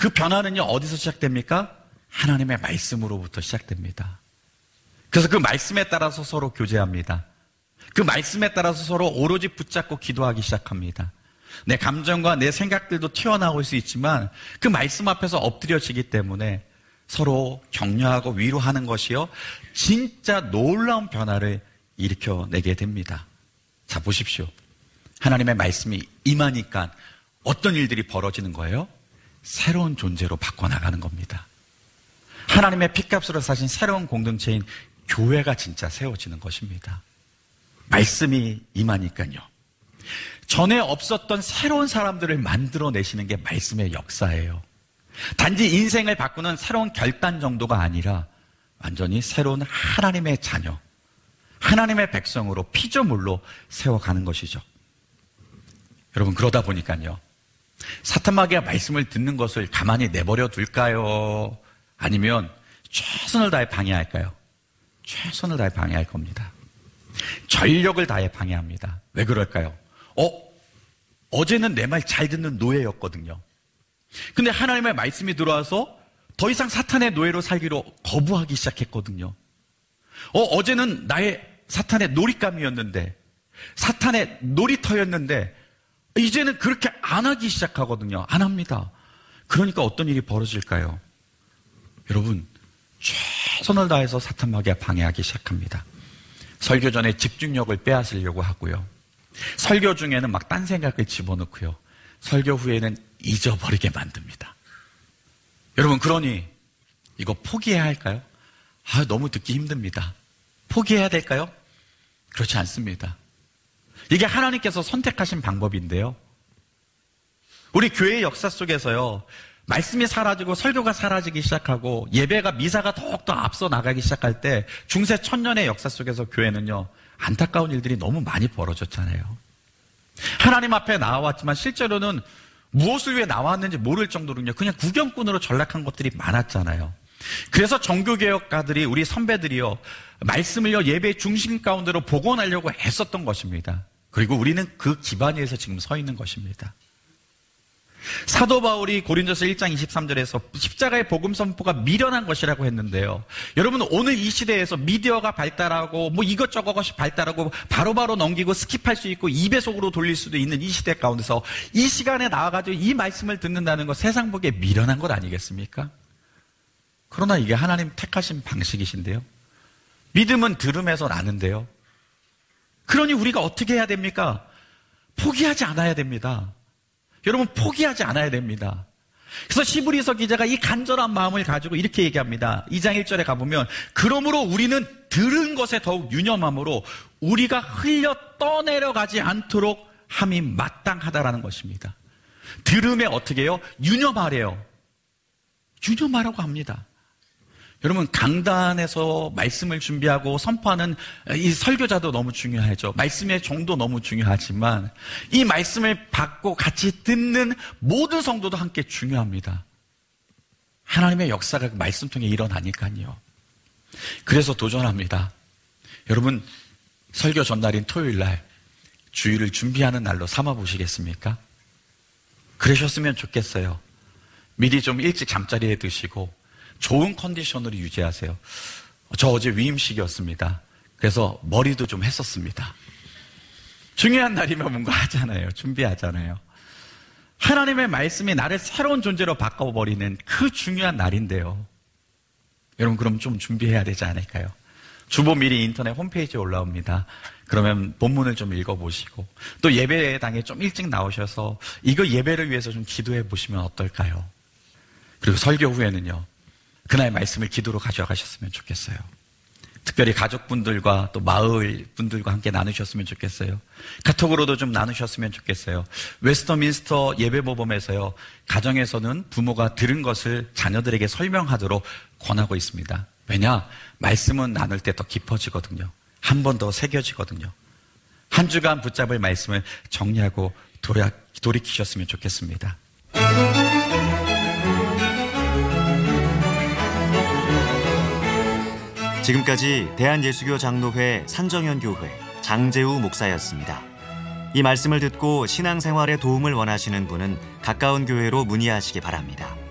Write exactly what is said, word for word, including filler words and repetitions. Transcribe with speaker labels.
Speaker 1: 그 변화는요, 어디서 시작됩니까? 하나님의 말씀으로부터 시작됩니다. 그래서 그 말씀에 따라서 서로 교제합니다. 그 말씀에 따라서 서로 오로지 붙잡고 기도하기 시작합니다. 내 감정과 내 생각들도 튀어나올 수 있지만 그 말씀 앞에서 엎드려지기 때문에 서로 격려하고 위로하는 것이요, 진짜 놀라운 변화를 일으켜내게 됩니다. 자, 보십시오. 하나님의 말씀이 임하니까 어떤 일들이 벌어지는 거예요? 새로운 존재로 바꿔나가는 겁니다. 하나님의 핏값으로 사신 새로운 공동체인 교회가 진짜 세워지는 것입니다. 말씀이 임하니까요. 전에 없었던 새로운 사람들을 만들어내시는 게 말씀의 역사예요. 단지 인생을 바꾸는 새로운 결단 정도가 아니라 완전히 새로운 하나님의 자녀, 하나님의 백성으로 피조물로 세워가는 것이죠. 여러분, 그러다 보니까요, 사탄마귀가 말씀을 듣는 것을 가만히 내버려 둘까요? 아니면 최선을 다해 방해할까요? 최선을 다해 방해할 겁니다. 전력을 다해 방해합니다. 왜 그럴까요? 어? 어제는 내 말 잘 듣는 노예였거든요. 근데 하나님의 말씀이 들어와서 더 이상 사탄의 노예로 살기로 거부하기 시작했거든요. 어, 어제는 나의 사탄의 놀잇감이었는데, 사탄의 놀이터였는데, 이제는 그렇게 안 하기 시작하거든요. 안 합니다. 그러니까 어떤 일이 벌어질까요? 여러분, 최선을 다해서 사탄 마귀가 방해하기 시작합니다. 설교 전에 집중력을 빼앗으려고 하고요. 설교 중에는 막 딴 생각을 집어넣고요. 설교 후에는 잊어버리게 만듭니다. 여러분, 그러니 이거 포기해야 할까요? 아, 너무 듣기 힘듭니다. 포기해야 될까요? 그렇지 않습니다. 이게 하나님께서 선택하신 방법인데요. 우리 교회의 역사 속에서요, 말씀이 사라지고 설교가 사라지기 시작하고 예배가, 미사가 더욱더 앞서 나가기 시작할 때 중세 천년의 역사 속에서 교회는요, 안타까운 일들이 너무 많이 벌어졌잖아요. 하나님 앞에 나와왔지만 실제로는 무엇을 위해 나왔는지 모를 정도로요, 그냥 구경꾼으로 전락한 것들이 많았잖아요. 그래서 종교개혁가들이, 우리 선배들이요, 말씀을요, 예배의 중심 가운데로 복원하려고 애썼던 것입니다. 그리고 우리는 그 기반 위에서 지금 서 있는 것입니다. 사도 바울이 고린도서 일 장 이십삼 절에서 십자가의 복음 선포가 미련한 것이라고 했는데요. 여러분, 오늘 이 시대에서 미디어가 발달하고 뭐 이것저것 것이 발달하고 바로바로 넘기고 스킵할 수 있고 이 배속으로 돌릴 수도 있는 이 시대 가운데서 이 시간에 나와가지고 이 말씀을 듣는다는 것, 세상 보기에 미련한 것 아니겠습니까? 그러나 이게 하나님 택하신 방식이신데요. 믿음은 들음에서 나는데요. 그러니 우리가 어떻게 해야 됩니까? 포기하지 않아야 됩니다. 여러분, 포기하지 않아야 됩니다. 그래서 시브리서 기자가 이 간절한 마음을 가지고 이렇게 얘기합니다. 이 장 일 절에 가보면, 그러므로 우리는 들은 것에 더욱 유념함으로 우리가 흘려 떠내려가지 않도록 함이 마땅하다라는 것입니다. 들음에 어떻게 해요? 유념하래요. 유념하라고 합니다. 여러분, 강단에서 말씀을 준비하고 선포하는 이 설교자도 너무 중요하죠. 말씀의 종도 너무 중요하지만 이 말씀을 받고 같이 듣는 모든 성도도 함께 중요합니다. 하나님의 역사가 그 말씀 통해 일어나니까요. 그래서 도전합니다. 여러분, 설교 전날인 토요일 날 주일을 준비하는 날로 삼아 보시겠습니까? 그러셨으면 좋겠어요. 미리 좀 일찍 잠자리에 드시고 좋은 컨디션으로 유지하세요. 저 어제 위임식이었습니다. 그래서 머리도 좀 했었습니다. 중요한 날이면 뭔가 하잖아요. 준비하잖아요. 하나님의 말씀이 나를 새로운 존재로 바꿔버리는 그 중요한 날인데요. 여러분, 그럼 좀 준비해야 되지 않을까요? 주보 미리 인터넷 홈페이지에 올라옵니다. 그러면 본문을 좀 읽어보시고 또 예배당에 좀 일찍 나오셔서 이거 예배를 위해서 좀 기도해 보시면 어떨까요? 그리고 설교 후에는요, 그날 말씀을 기도로 가져가셨으면 좋겠어요. 특별히 가족분들과 또 마을 분들과 함께 나누셨으면 좋겠어요. 카톡으로도 좀 나누셨으면 좋겠어요. 웨스터민스터 예배모범에서요, 가정에서는 부모가 들은 것을 자녀들에게 설명하도록 권하고 있습니다. 왜냐? 말씀은 나눌 때 더 깊어지거든요. 한 번 더 새겨지거든요. 한 주간 붙잡을 말씀을 정리하고 돌아, 돌이키셨으면 좋겠습니다.
Speaker 2: 지금까지 대한예수교 장로회 산정현교회 장재우 목사였습니다. 이 말씀을 듣고 신앙생활에 도움을 원하시는 분은 가까운 교회로 문의하시기 바랍니다.